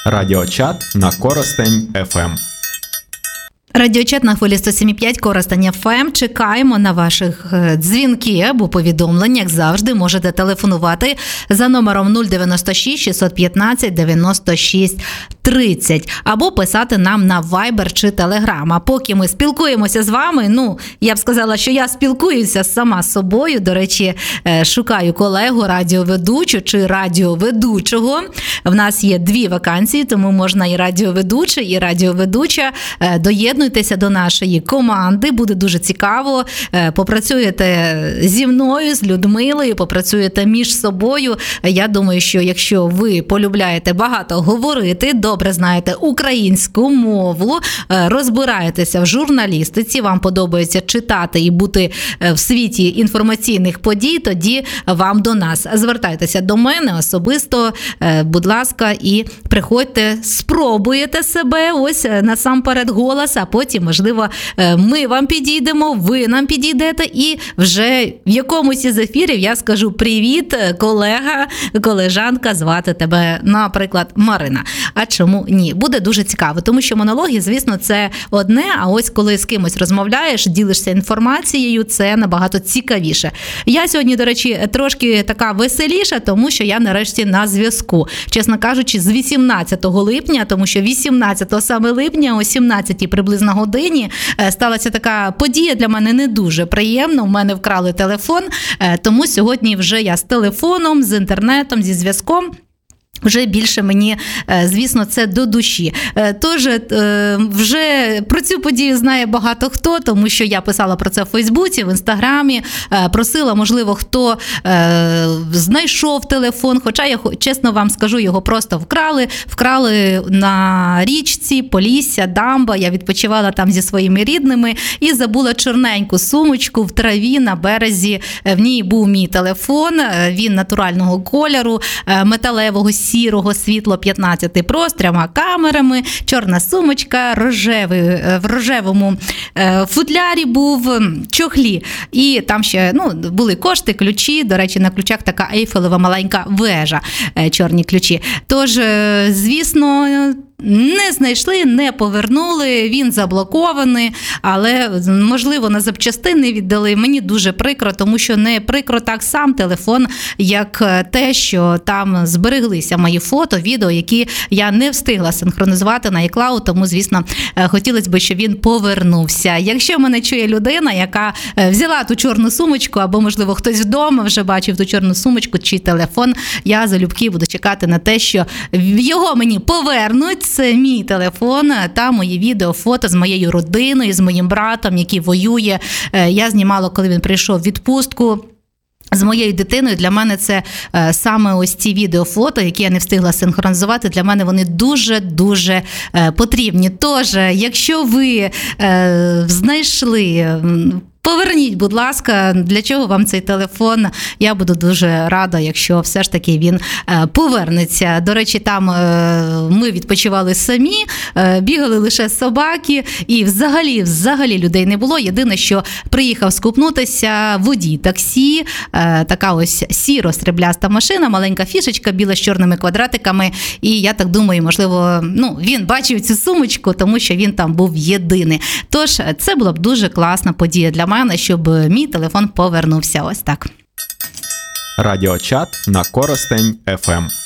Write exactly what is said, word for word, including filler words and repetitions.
Радіочат на Коростень еф ем. Радіочат на хвилі сто сім і п'ять Коростень еф ем. Чекаємо на ваших дзвінки або повідомлень. Як завжди, можете телефонувати за номером нуль дев'яносто шість шістсот п'ятнадцять дев'яносто шість тридцять або писати нам на Viber чи Telegram. А поки ми спілкуємося з вами, ну, я б сказала, що я спілкуюся сама з собою. До речі, шукаю колегу, радіоведучу чи радіоведучого. В нас є дві вакансії, тому можна і радіоведучий, і радіоведуча. Доєднуйтеся до нашої команди, буде дуже цікаво. Попрацюєте зі мною, з Людмилою, попрацюєте між собою. Я думаю, що якщо ви полюбляєте багато говорити, добре знаєте українську мову, розбираєтеся в журналістиці, вам подобається читати і бути в світі інформаційних подій, тоді вам до нас. Звертайтеся до мене особисто, будь ласка, і приходьте, спробуєте себе, ось насамперед голос, а потім, можливо, ми вам підійдемо, ви нам підійдете, і вже в якомусь із ефірів я скажу: привіт, колега, колежанка, звати тебе, наприклад, Марина. А чому ні? Буде дуже цікаво, тому що монологи, звісно, це одне, а ось коли з кимось розмовляєш, ділишся інформацією, це набагато цікавіше. Я сьогодні, до речі, трошки така веселіша, тому що я нарешті на зв'язку. Чесно кажучи, з вісімнадцятого липня, тому що вісімнадцятого саме липня о сімнадцятій приблизно годині сталася така подія для мене не дуже приємна. У мене вкрали телефон, тому сьогодні вже я з телефоном, з інтернетом, зі зв'язком. Вже більше мені, звісно, це до душі. Тож, вже про цю подію знає багато хто, тому що я писала про це в Фейсбуці, в Інстаграмі, просила, можливо, хто знайшов телефон, хоча я, чесно вам скажу, його просто вкрали. Вкрали на річці, Полісся, дамба, я відпочивала там зі своїми рідними і забула чорненьку сумочку в траві на березі. В ній був мій телефон, він натурального кольору, металевого сірого, світло п'ятнадцять Про з трьома камерами, чорна сумочка, рожевий, в рожевому футлярі був, чохлі. І там ще, ну, були кошти, ключі, до речі, на ключах така ейфелева маленька вежа, чорні ключі. Тож, звісно, не знайшли, не повернули, він заблокований, але, можливо, на запчастини віддали. Мені дуже прикро, тому що не прикро так сам телефон, як те, що там збереглися мої фото, відео, які я не встигла синхронізувати на iCloud, тому, звісно, хотілося б, щоб він повернувся. Якщо мене чує людина, яка взяла ту чорну сумочку, або, можливо, хтось вдома вже бачив ту чорну сумочку чи телефон, я залюбки буду чекати на те, що його мені повернуть. Це мій телефон, там мої відео, фото з моєю родиною, з моїм братом, який воює. Я знімала, коли він прийшов в відпустку. З моєю дитиною. Для мене це е, саме ось ці відеофото, які я не встигла синхронізувати, для мене вони дуже-дуже е, потрібні. Тож, якщо ви е, знайшли... Поверніть, будь ласка, для чого вам цей телефон? Я буду дуже рада, якщо все ж таки він повернеться. До речі, там ми відпочивали самі, бігали лише собаки, і взагалі, взагалі людей не було. Єдине, що приїхав скупнутися водій таксі, така ось сіро-срібляста машина, маленька фішечка, біла з чорними квадратиками. І я так думаю, можливо, ну, він бачив цю сумочку, тому що він там був єдиний. Тож, це була б дуже класна подія для мене, щоб мій телефон повернувся. Ось так. Радіочат на Коростень еф ем.